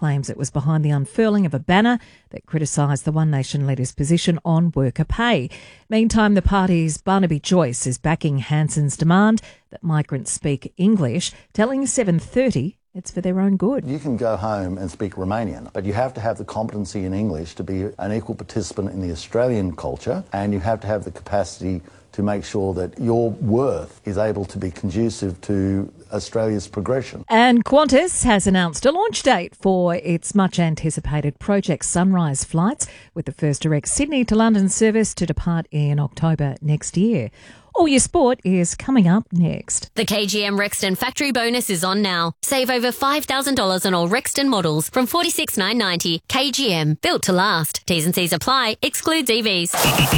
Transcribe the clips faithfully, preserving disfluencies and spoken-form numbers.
claims it was behind the unfurling of a banner that criticised the One Nation leader's position on worker pay. Meantime, the party's Barnaby Joyce is backing Hanson's demand that migrants speak English, telling seven thirty it's for their own good. You can go home and speak Romanian, but you have to have the competency in English to be an equal participant in the Australian culture, and you have to have the capacity to make sure that your worth is able to be conducive to Australia's progression. And Qantas has announced a launch date for its much-anticipated Project Sunrise flights, with the first direct Sydney to London service to depart in October next year. All Your Sport is coming up next. The K G M Rexton Factory Bonus is on now. Save over five thousand dollars on all Rexton models from forty-six thousand nine hundred ninety dollars. K G M, built to last. T's and C's apply. Excludes E Vs.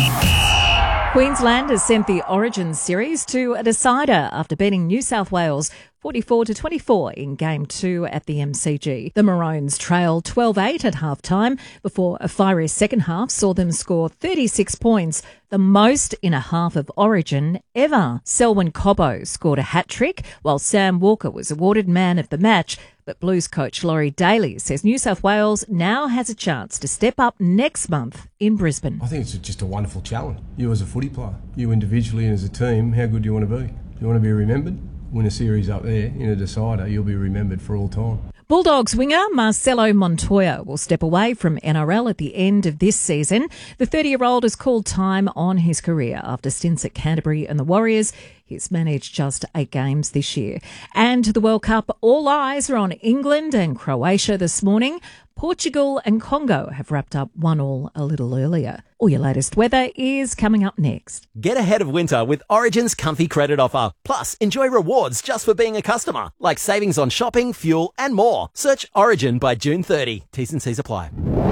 Queensland has sent the Origin series to a decider after beating New South Wales forty-four to twenty-four in Game two at the M C G. The Maroons trailed twelve eight at half-time before a fiery second half saw them score thirty-six points, the most in a half of Origin ever. Selwyn Cobbo scored a hat-trick, while Sam Walker was awarded man of the match. But Blues coach Laurie Daly says New South Wales now has a chance to step up next month in Brisbane. I think it's just a wonderful challenge. You as a footy player, you individually and as a team, how good do you want to be? You want to be remembered? Win a series up there in a decider, you'll be remembered for all time. Bulldogs winger Marcelo Montoya will step away from N R L at the end of this season. The thirty-year-old has called time on his career after stints at Canterbury and the Warriors. He's managed just eight games this year. And to the World Cup, all eyes are on England and Croatia this morning. Portugal and Congo have wrapped up one all a little earlier. All your latest weather is coming up next. Get ahead of winter with Origin's comfy credit offer. Plus, enjoy rewards just for being a customer, like savings on shopping, fuel and more. Search Origin by June thirtieth. T's and C's apply.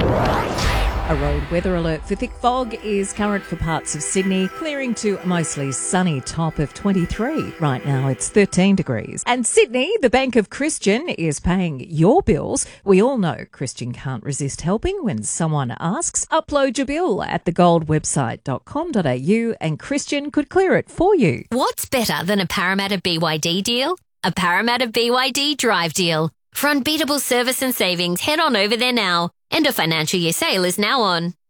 A road weather alert for thick fog is current for parts of Sydney, clearing to a mostly sunny top of twenty-three. Right now it's thirteen degrees. And Sydney, the Bank of Christian, is paying your bills. We all know Christian can't resist helping when someone asks. Upload your bill at the gold website dot com dot a u and Christian could clear it for you. What's better than a Parramatta B Y D deal? A Parramatta B Y D drive deal. For unbeatable service and savings, head on over there now. End of financial year sale is now on.